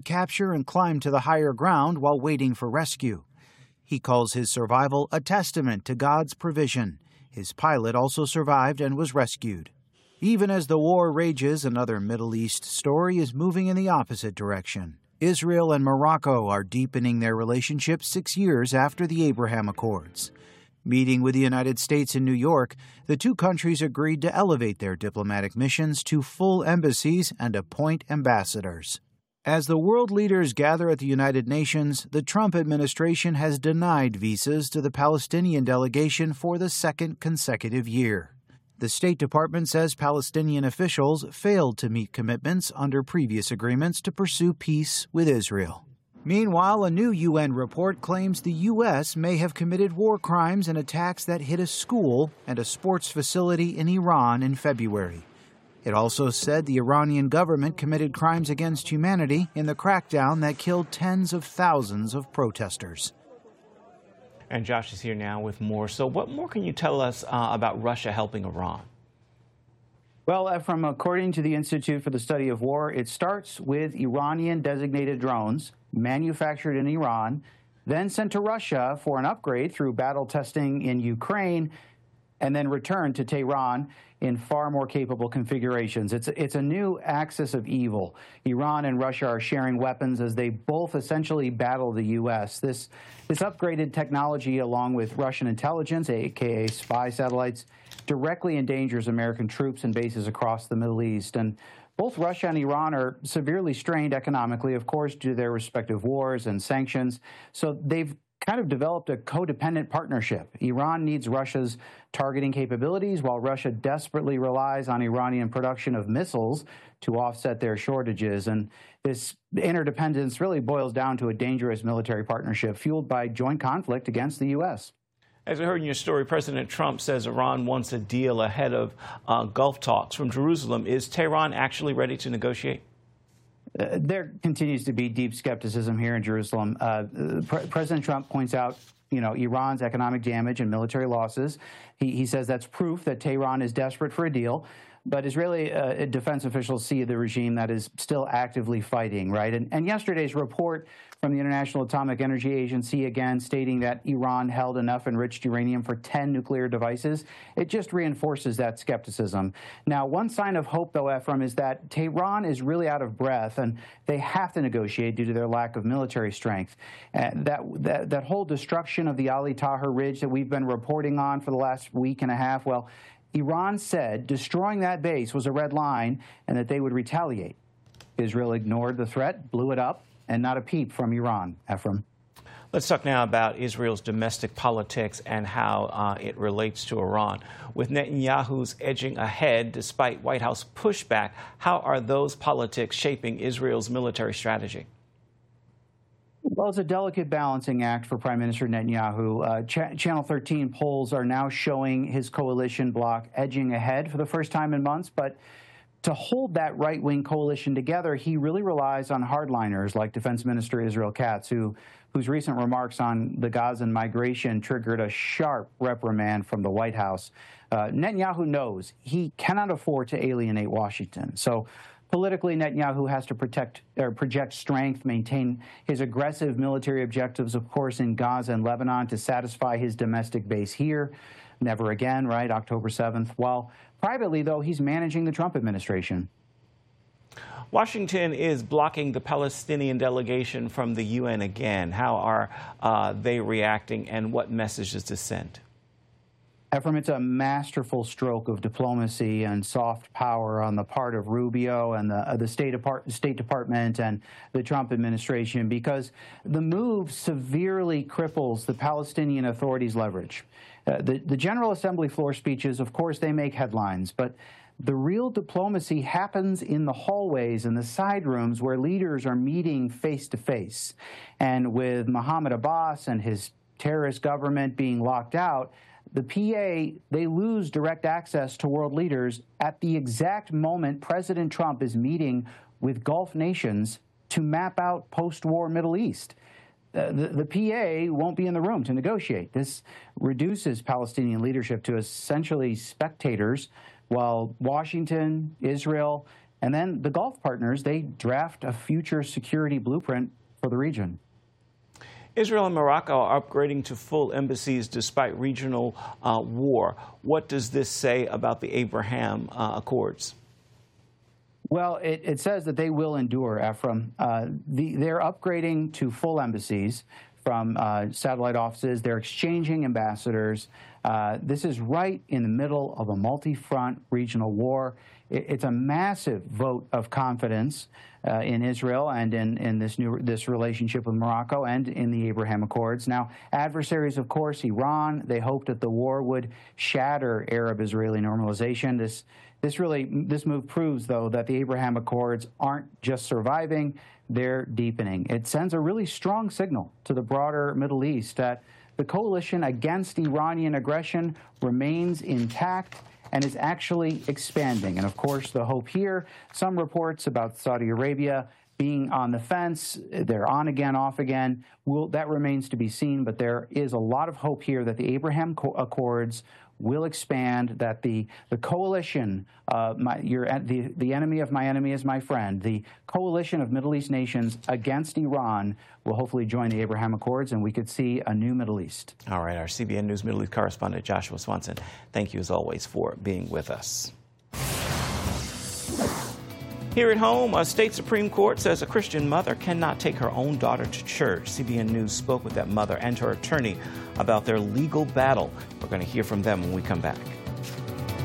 capture and climb to the higher ground while waiting for rescue. He calls his survival a testament to God's provision. His pilot also survived and was rescued. Even as the war rages, another Middle East story is moving in the opposite direction. Israel and Morocco are deepening their relationship 6 years after the Abraham Accords. Meeting with the United States in New York, the two countries agreed to elevate their diplomatic missions to full embassies and appoint ambassadors. As the world leaders gather at the United Nations, the Trump administration has denied visas to the Palestinian delegation for the second consecutive year. The State Department says Palestinian officials failed to meet commitments under previous agreements to pursue peace with Israel. Meanwhile, a new UN report claims the U.S. may have committed war crimes in attacks that hit a school and a sports facility in Iran in February. It also said the Iranian government committed crimes against humanity in the crackdown that killed tens of thousands of protesters. And Josh is here now with more. So what more can you tell us about Russia helping Iran? Well, Ephraim, according to the Institute for the Study of War, it starts with Iranian-designated drones manufactured in Iran, then sent to Russia for an upgrade through battle testing in Ukraine, and then returned to Tehran in far more capable configurations. It's a new axis of evil. Iran and Russia are sharing weapons as they both essentially battle the U.S. This upgraded technology, along with Russian intelligence, aka spy satellites, directly endangers American troops and bases across the Middle East. And both Russia and Iran are severely strained economically, of course, due to their respective wars and sanctions. So they've kind of developed a codependent partnership. Iran needs Russia's targeting capabilities, while Russia desperately relies on Iranian production of missiles to offset their shortages. And this interdependence really boils down to a dangerous military partnership fueled by joint conflict against the U.S. As we heard in your story, President Trump says Iran wants a deal ahead of Gulf talks. From Jerusalem, is Tehran actually ready to negotiate? There continues to be deep skepticism here in Jerusalem. President Trump points out, Iran's economic damage and military losses. He says that's proof that Tehran is desperate for a deal. But Israeli defense officials see the regime that is still actively fighting, right? And yesterday's report from the International Atomic Energy Agency, again, stating that Iran held enough enriched uranium for 10 nuclear devices, it just reinforces that skepticism. Now, one sign of hope, though, Ephraim, is that Tehran is really out of breath, and they have to negotiate due to their lack of military strength. That whole destruction of the Ali Tahrir Ridge that we've been reporting on for the last week and a half, well, Iran said destroying that base was a red line and that they would retaliate. Israel ignored the threat, blew it up, and not a peep from Iran. Ephraim. Let's talk now about Israel's domestic politics and how it relates to Iran. With Netanyahu's edging ahead despite White House pushback, how are those politics shaping Israel's military strategy? Well, it's a delicate balancing act for Prime Minister Netanyahu. Channel 13 polls are now showing his coalition bloc edging ahead for the first time in months. But to hold that right-wing coalition together, he really relies on hardliners like Defense Minister Israel Katz, whose recent remarks on the Gazan migration triggered a sharp reprimand from the White House. Netanyahu knows he cannot afford to alienate Washington. So politically, Netanyahu has to project strength, maintain his aggressive military objectives, of course, in Gaza and Lebanon to satisfy his domestic base here. Never again, right? October 7th. While privately, though, he's managing the Trump administration. Washington is blocking the Palestinian delegation from the UN again. How are they reacting, and what message does this send? Ephraim, it's a masterful stroke of diplomacy and soft power on the part of Rubio and the State Department and the Trump administration, because the move severely cripples the Palestinian Authority's leverage. The General Assembly floor speeches, of course, they make headlines, but the real diplomacy happens in the hallways and the side rooms where leaders are meeting face to face. And with Mahmoud Abbas and his terrorist government being locked out, the PA, they lose direct access to world leaders at the exact moment President Trump is meeting with Gulf nations to map out post-war Middle East. The PA won't be in the room to negotiate. This reduces Palestinian leadership to essentially spectators, while Washington, Israel, And then the Gulf partners, they draft a future security blueprint for the region. Israel and Morocco are upgrading to full embassies despite regional war. What does this say about the Abraham Accords? Well, it says that they will endure, Ephraim. They're upgrading to full embassies from satellite offices. They're exchanging ambassadors. This is right in the middle of a multi-front regional war. It's a massive vote of confidence in Israel and in this relationship with Morocco and in the Abraham Accords. Now, adversaries, of course, Iran, they hoped that the war would shatter Arab-Israeli normalization. This move proves, though, that the Abraham Accords aren't just surviving, they're deepening. It sends a really strong signal to the broader Middle East that the coalition against Iranian aggression remains intact and is actually expanding. And of course, the hope here, some reports about Saudi Arabia being on the fence, they're on again, off again. That remains to be seen, but there is a lot of hope here that the Abraham Accords will expand, that the coalition, the enemy of my enemy is my friend, the coalition of Middle East nations against Iran will hopefully join the Abraham Accords, and we could see a new Middle East. All right, our CBN News Middle East correspondent Joshua Swanson, thank you as always for being with us. Here at home, a state Supreme Court says a Christian mother cannot take her own daughter to church. CBN News spoke with that mother and her attorney about their legal battle. We're going to hear from them when we come back.